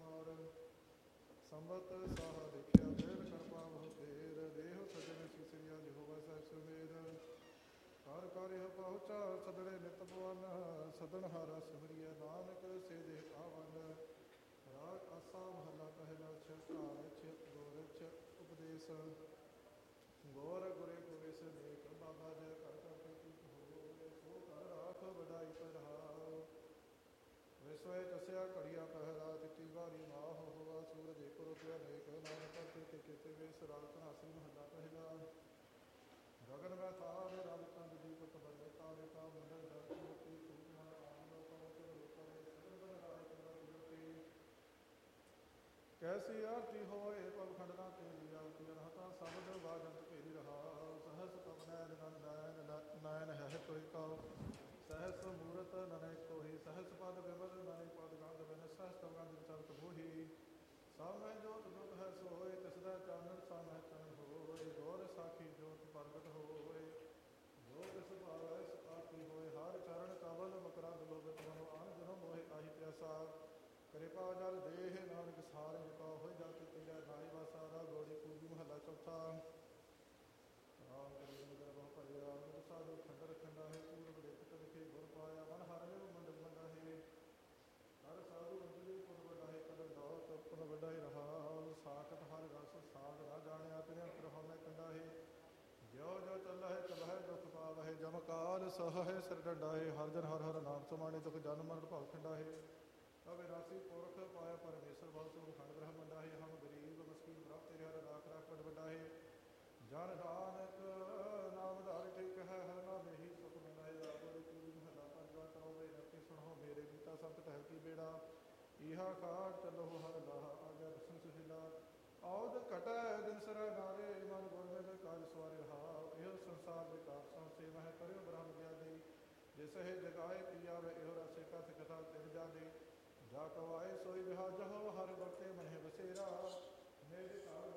ਮਾਰ ਸੰਬਤ ਸਾਹ ਦੇਖਿਆ ਵੇਲ ਕਰਪਾ ਬਹੁ ਤੇਰ ਦੇਹ ਸਜਣ ਸਿਸਰੀਆ ਜਿਹੋਵਾ ਸਾਹਿਬ ਸੁਮੇਰ ਹਰ ਕਰਿ ਪਹੁੰਚਾ ਸਦੜੇ ਨਿਤ ਪਵਨ ਸਦਨ ਹਰਾ ਸਿਮਰਿਆ ਨਾਨਕ ਸੇ ਦੇਹ ਪਾਵਨ ਰਾਗ ਆਸਾ ਮਹਲਾ ਪਹਿਲਾ ਛਕਾਰ ਛਿਤ ਗੋਰਛ ਉਪਦੇਸ਼ ਗੌਰ ਗੁਰੇ ਗੋਵੇਸ ਨੇਕ ਬਾਬਾ ਜੈ ਕਰ ਕਰਕੇ ਕੀ ਹੋਵੇ ਸੋ ਕਰ ਰਾਖ ਵਡਾਈ ਪਰਹਾਉ ਵਿਸਵੇ ਦਸਿਆ ਘੜੀਆ ਪਹਿਰਾ ਤਿੱਤੀ ਵਾਰੀ ਮਾਹ ਹੋਵਾ ਸੂਰਜ ਇੱਕ ਰੁਪਿਆ ਨੇਕ ਨਾਨਕ ਕਰਕੇ ਕੀਤੇ ਵੇਸ ਰਾਤ ਹਾਸੀ ਮਹਲਾ ਪਹਿਲਾ ਗਗਨ ਮੈਂ ਤਾਰ ਰਵ ਚੰਦ ਦੀਪਕ ਬੰਦੇ ਤਾਰੇ ਕਾ ਮੰਡਲ ਦਰਤ ਮੁਕਤੀ ਸੂਤ ਮਨ ਆਮ ਲੋਕਾਂ ਤੇ ਲੋਕਰੇ ਸਗਲ ਬਨ ਰਾਏ ਕਰਾ ਜੋਤੀ ਕੈਸੀ ਆਰਤੀ ਹੋਏ ਪਵ ਖੰਡਨਾ ਤੇਰੀ ਆਰਤੀ ਅਨਹਤਾ ਸ਼ਬਦ ਵਾਜੰਤ ਭੇਰੀ ਰਹਾ ਸਹਸ ਤਪ ਨੈਨ ਨੈਨ ਹੈ ਕੋਈ ਕਉ ਸਹਸ ਮੂਰਤ ਨਨੈ ਕੋਹੀ ਸਹਸ ਪਦ ਵਿਮਲ ਨਨੈ ਪਦ ਗੰਧ ਬਿਨ ਸਹਸ ਤਵ ਗੰਧ ਚਰਤ ਬੋਹੀ ਸਭ ਮੈਂ ਜੋਤ ਜੋਤ ਹੈ ਸੋਏ ਤਿਸਦਾ ਚਾਨਣ ਸਾ ਮਹਿ ਚਰਨ ਹੋਏ ਗੌਰ ਸਾਖੀ ਜੋਤ ਪ੍ਰਗਟ ਹੋਏ ਜੋ ਤਿਸ ਭਾਵੈ ਸਤਾਪੀ ਹੋਏ ਹਰ ਚਰਨ ਕਵਲ ਮਕਰੰਦ ਲੋਭਿਤ ਮਨੋ ਅਨ ਜਨਮ ਮੋਹਿ ਆਹੀ ਪਿਆਸਾ ਕਿਰਪਾ ਜਲ ਦੇਹ ਨਾਨਕ ਸਾਰੇ ਜਿਪਾ ਹੋਇ ਜਾਤੀ ਤੇਰਾ ਨਾਈ ਵਾਸਾਰਾ ਗੋੜੀ ਪੂਜੀ ਮਹੱਲਾ ਚੌਥਾ ਰਾਮ ਕਰੀ ਨਗਰ ਬਹੁ ਭਰਿਆ ਗੁਰ ਸਾਧੂ ਖੰਡਰ ਖੰਡਾ ਹੈ ਪੂਰਬ ਦੇਖਤ ਵਿਖੇ ਗੁਰ ਪਾਇਆ ਮਨ ਹਰ ਲਿਵ ਮੰਡਲ ਮੰਡਾ ਹੈ ਹਰ ਸਾਧੂ ਅੰਜਲੀ ਪੁਰ ਵਡਾਏ ਕਦਮ ਦੌਤ ਪੁਨ ਵਡਾਈ ਰਹਾ ਸਾਖਤ ਹਰ ਰਸ ਸਾਧ ਨਾ ਜਾਣਿਆ ਤਿਨੇ ਅੰਤਰ ਹਮੈ ਕੰਡਾ ਹੈ ਜਿਉ ਜੋ ਚੱਲ ਹੈ ਚਲਹਿ ਦੁਖ ਪਾਵਹਿ ਜਮ ਕਾਲ ਸਹ ਹੈ ਸਿਰ ਡੰਡਾ ਹੈ ਹਰ ਜਨ ਹਰ ਹਰ ਨਾਮ ਸਮਾਣੇ ਦੁਖ ਜਨ ਮਰਨ ਭਵ ਖੰਡਾ ਹੈ ਤਵੇ ਰਾਸੀ ਪੁਰਖ ਪਾਇਆ ਪਰਮੇਸ਼ਰ ਬਹੁ ਸੁਖ ਖੰਡ ਬ੍ਰਹਮ ਮੰਡਾ ਹੈ ਹਮ ਗਰੀਬ ਮਸਕੀਨ ਪ੍ਰਭ ਤੇਰੇ ਹਰ ਰਾਖ ਰਾਖ ਵੱਡ ਵੱਡਾ ਹੈ ਜਨ ਨਾਨਕ ਨਾਮ ਧਾਰਿ ਠੀਕ ਹੈ ਹਰ ਨਾਮੇ ਹੀ ਸੁਖ ਮਿਲਦਾ ਹੈ ਆਪੋ ਦੇ ਪੂਰੀ ਮਹੱਲਾ ਪੰਜਵਾ ਕਰੋ ਵੇ ਨਤੀ ਸੁਣੋ ਮੇਰੇ ਗੀਤਾ ਸੰਤ ਟਹਿ ਕੀ ਬੇੜਾ ਇਹਾ ਖਾਟ ਚਲੋ ਹਰ ਲਾਹ ਆਗਿਆ ਦਸਨ ਸੁਹਿਲਾ ਔਦ ਘਟੈ ਦਿਨ ਸਰ ਨਾਰੇ ਮਨ ਗੁਰ ਮਿਲ ਕਾਜ ਸਵਾਰੇ ਹਾ ਇਹੋ ਸੰਸਾਰ ਵਿਕਾਰ ਸੰਸੇ ਮਹਿ ਕਰਿਓ ਬ੍ਰਹਮ ਗਿਆਨੀ ਜਿਸ ਹੈ ਜਗਾਏ ਪਿਆ ਵੇ ਇਹੋ ਰਸੇ ਕਥ ਕਥਾ ਤਿਨ ਜਾਦੇ ਜਾ ਕਵਾਏ ਸੋਈ ਵਿਹਾਜਹੁ ਹਰ ਵਰਤੇ ਮਹਿ ਬਸੇਰਾ ਮੇਰੇ ਘਰ